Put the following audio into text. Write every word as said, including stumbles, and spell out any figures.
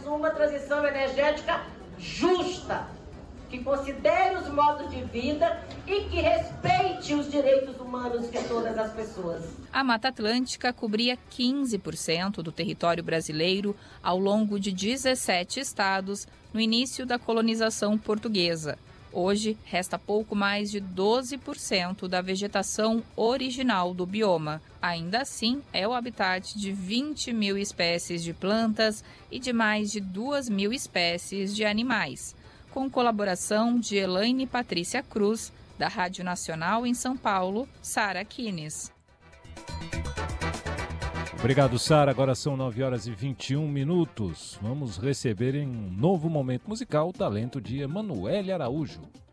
mais uma transição energética justa, que considere os modos de vida e que respeite os direitos humanos de todas as pessoas. A Mata Atlântica cobria quinze por cento do território brasileiro ao longo de dezessete estados no início da colonização portuguesa. Hoje, resta pouco mais de doze por cento da vegetação original do bioma. Ainda assim, é o habitat de vinte mil espécies de plantas e de mais de duas mil espécies de animais, com colaboração de Elaine Patrícia Cruz, da Rádio Nacional em São Paulo, Sara Kines. Obrigado, Sara. Agora são nove horas e vinte e um minutos. Vamos receber em um novo momento musical o talento de Emanuele Araújo.